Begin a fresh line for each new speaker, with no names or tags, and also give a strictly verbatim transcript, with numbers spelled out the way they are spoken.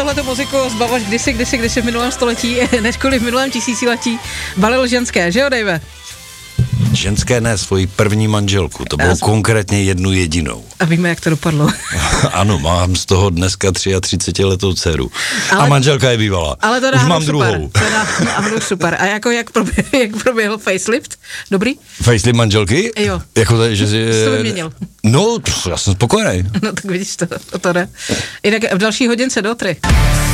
tohleto muziku zbavaš kdysi, kdysi, kdysi v minulém století, než kvůli v minulém tisíciletí balil ženské, že jo, Dave?
Ženské ne, svoji první manželku, to bylo Já konkrétně jednu jedinou.
A víme, jak to dopadlo.
Ano, mám z toho dneska třiatřicetiletou dceru. Ale, a manželka je bývalá.
Ale to
Už mám
super.
druhou.
To je super. A jako jak proběhl, jak proběhl facelift? Dobrý?
Facelift manželky?
Jo.
Jako to, že si...
Jsi to vyměnil.
No, já jsem spokojený.
No tak vidíš, to, to, to jde. Jinak v další hodince do tři.